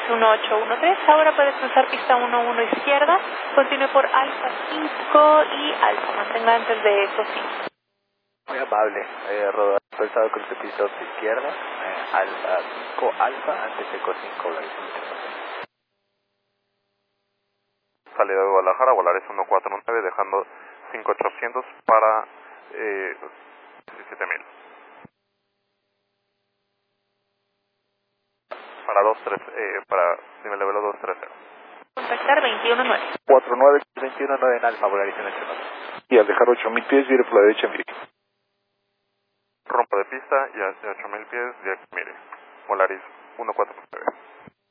1813. Ahora puede cruzar pista 11 izquierda. Continúe por Alfa 5 y Alfa. Mantenga antes de Eco 5. Muy amable. Rodolfo Estado cruce pista 8 izquierda. Alfa 5 Alfa antes de Eco 5. Salida de Guadalajara, Volaris 149, dejando 5800 para 17000. Para nivel de vuelo 230. Contactar 219. 49219 en Alfa, Volaris en el centro. Y al dejar 8000 pies, vire por la derecha, mire. Rompa de pista y hacia 8000 pies, ya mire. Volaris 149.